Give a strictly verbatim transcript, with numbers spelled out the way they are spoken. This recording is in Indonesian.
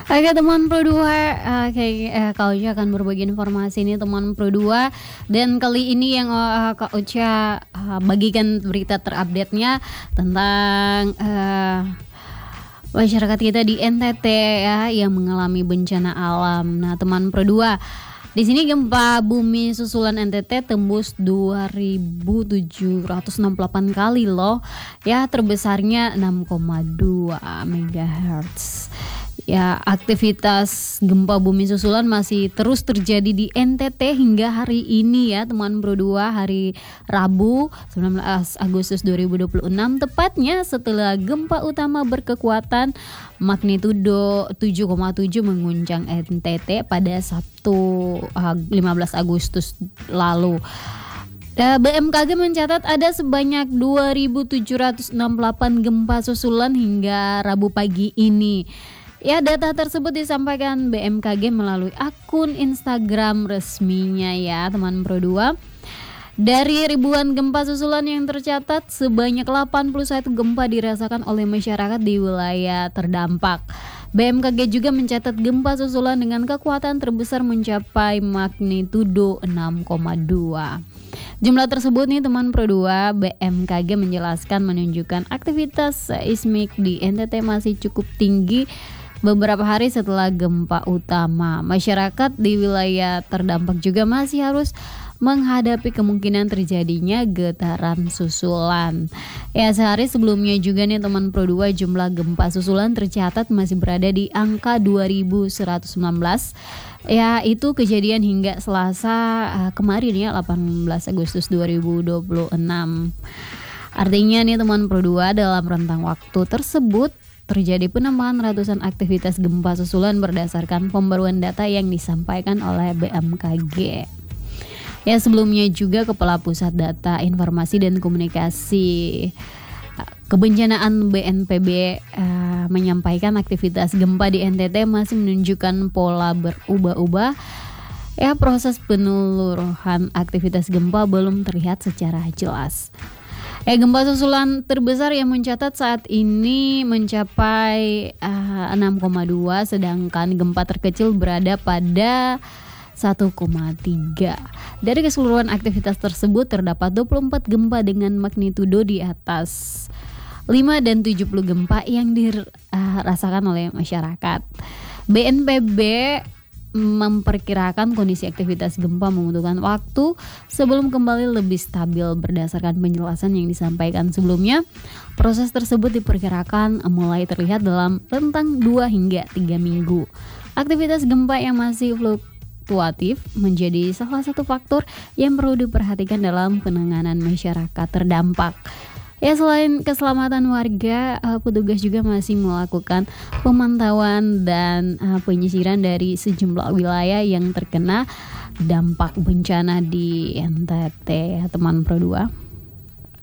Oke teman Pro dua, oke, eh, Kak Uca akan berbagi informasi nih teman Pro dua. Dan kali ini yang eh, Kak Uca eh, bagikan berita terupdate-nya tentang eh, masyarakat kita di N T T ya yang mengalami bencana alam. Nah teman Pro dua, di sini gempa bumi susulan N T T tembus dua ribu tujuh ratus enam puluh delapan kali loh. Ya terbesarnya enam koma dua megahertz. Ya, aktivitas gempa bumi susulan masih terus terjadi di N T T hingga hari ini ya teman Pro dua, hari Rabu sembilan belas Agustus dua ribu dua puluh enam, tepatnya setelah gempa utama berkekuatan magnitudo tujuh koma tujuh mengguncang N T T pada Sabtu lima belas Agustus lalu. B M K G mencatat ada sebanyak dua ribu tujuh ratus enam puluh delapan gempa susulan hingga Rabu pagi ini. Ya, data tersebut disampaikan B M K G melalui akun Instagram resminya ya teman Pro dua. Dari ribuan gempa susulan yang tercatat, sebanyak delapan puluh satu gempa dirasakan oleh masyarakat di wilayah terdampak. B M K G juga mencatat gempa susulan dengan kekuatan terbesar mencapai magnitudo enam koma dua. Jumlah tersebut nih teman Pro dua, B M K G menjelaskan menunjukkan aktivitas seismik di N T T masih cukup tinggi beberapa hari setelah gempa utama. Masyarakat di wilayah terdampak juga masih harus menghadapi kemungkinan terjadinya getaran susulan. Ya, sehari sebelumnya juga nih teman Pro dua, jumlah gempa susulan tercatat masih berada di angka dua ribu seratus sembilan belas. Ya, itu kejadian hingga Selasa uh, kemarin ya delapan belas Agustus dua ribu dua puluh enam. Artinya nih teman Pro dua, dalam rentang waktu tersebut terjadi penambahan ratusan aktivitas gempa susulan berdasarkan pembaruan data yang disampaikan oleh B M K G. Ya, sebelumnya juga Kepala Pusat Data Informasi dan Komunikasi Kebencanaan B N P B uh, menyampaikan aktivitas gempa di N T T masih menunjukkan pola berubah-ubah. Ya, proses peneluruhan aktivitas gempa belum terlihat secara jelas. Eh, gempa susulan terbesar yang mencatat saat ini mencapai uh, enam koma dua, sedangkan gempa terkecil berada pada satu koma tiga. Dari keseluruhan aktivitas tersebut terdapat dua puluh empat gempa dengan magnitudo di atas lima dan tujuh puluh gempa yang dirasakan oleh masyarakat. B N P B memperkirakan kondisi aktivitas gempa membutuhkan waktu sebelum kembali lebih stabil. Berdasarkan penjelasan yang disampaikan sebelumnya, proses tersebut diperkirakan mulai terlihat dalam rentang dua hingga tiga minggu. Aktivitas gempa yang masih fluktuatif menjadi salah satu faktor yang perlu diperhatikan dalam penanganan masyarakat terdampak. Ya, selain keselamatan warga, uh, petugas juga masih melakukan pemantauan dan uh, penyisiran dari sejumlah wilayah yang terkena dampak bencana di N T T ya teman Pro dua.